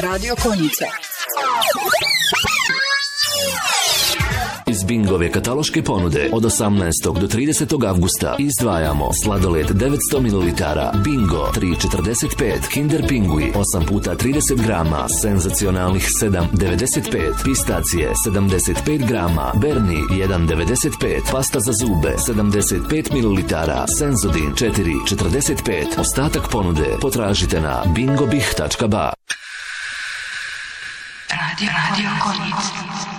Radio Konjica. Iz Bingove kataloške ponude od 18. do 30. avgusta izdvajamo sladoled 900 ml, Bingo 3,45, Kinder Pingui 8 puta 30 grama, senzacionalnih 7,95, pistacije 75 grama, Berni 1,95, pasta za zube 75 ml, Senzodin 4,45. Ostatak ponude potražite na bingobih.ba. Radio Konjica.